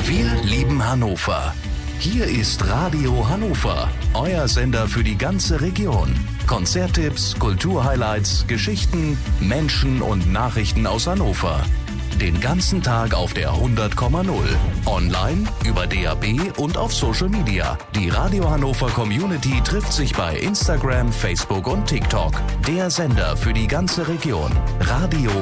Wir lieben Hannover. Hier ist Radio Hannover, euer Sender für die ganze Region. Konzerttipps, Kulturhighlights, Geschichten, Menschen und Nachrichten aus Hannover. Den ganzen Tag auf der 100,0. Online, über DAB und auf Social Media. Die Radio Hannover Community trifft sich bei Instagram, Facebook und TikTok. Der Sender für die ganze Region. Radio